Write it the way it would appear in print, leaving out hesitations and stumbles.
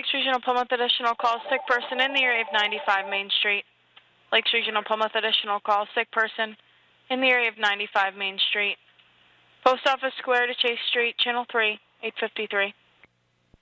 Lakes Regional Plymouth additional call, sick person in the area of 95 Main Street. Lakes Regional Plymouth additional call, sick person in the area of 95 Main Street. Post Office Square to Chase Street, Channel 3, 853.